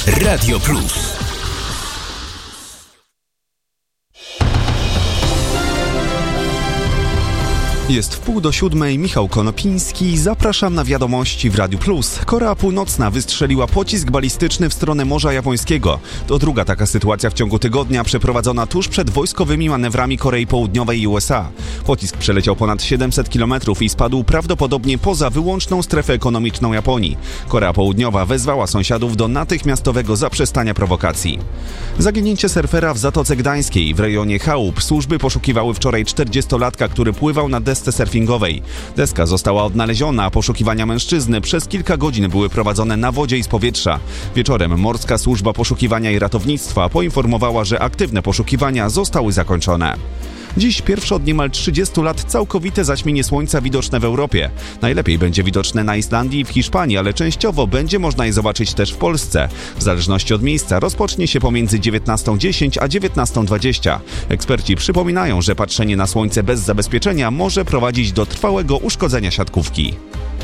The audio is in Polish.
Radio Plus. Jest 6:30, Michał Konopiński, zapraszam na wiadomości w Radiu Plus. Korea Północna wystrzeliła pocisk balistyczny w stronę Morza Japońskiego. To druga taka sytuacja w ciągu tygodnia, przeprowadzona tuż przed wojskowymi manewrami Korei Południowej i USA. Pocisk przeleciał ponad 700 km i spadł prawdopodobnie poza wyłączną strefę ekonomiczną Japonii. Korea Południowa wezwała sąsiadów do natychmiastowego zaprzestania prowokacji. Zaginięcie surfera w Zatoce Gdańskiej w rejonie chałup. Służby poszukiwały wczoraj 40-latka, który pływał na desce surfingowej. Deska została odnaleziona, a poszukiwania mężczyzny przez kilka godzin były prowadzone na wodzie i z powietrza. Wieczorem Morska Służba Poszukiwania i Ratownictwa poinformowała, że aktywne poszukiwania zostały zakończone. Dziś pierwsze od niemal 30 lat całkowite zaćmienie słońca widoczne w Europie. Najlepiej będzie widoczne na Islandii i w Hiszpanii, ale częściowo będzie można je zobaczyć też w Polsce. W zależności od miejsca rozpocznie się pomiędzy 19:10 a 19:20. Eksperci przypominają, że patrzenie na słońce bez zabezpieczenia może prowadzić do trwałego uszkodzenia siatkówki.